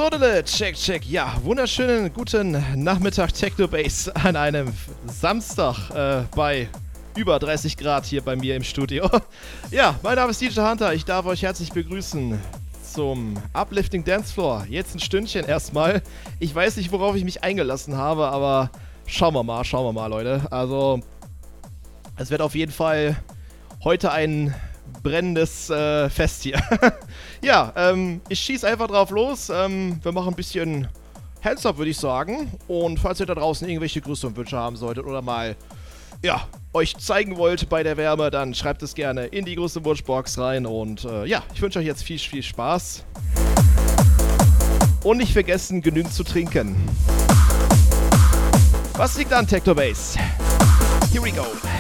Sodele, check, check. Ja, wunderschönen guten Nachmittag Technobase an einem Samstag bei über 30 Grad hier bei mir im Studio. Ja, mein Name ist DJ Hunter. Ich darf euch herzlich begrüßen zum Uplifting Dance Floor. Jetzt ein Stündchen erstmal. Ich weiß nicht, worauf ich mich eingelassen habe, aber schauen wir mal, Leute. Also, es wird auf jeden Fall heute ein brennendes Fest hier. Ja, ich schieße einfach drauf los. Wir machen ein bisschen Hands-up, würde ich sagen. Und falls ihr da draußen irgendwelche Grüße und Wünsche haben solltet oder mal, ja, euch zeigen wollt bei der Wärme, dann schreibt es gerne in die große Wunschbox rein. Und ja, ich wünsche euch jetzt viel, viel Spaß. Und nicht vergessen, genügend zu trinken. Was liegt an, Technobase? Here we go.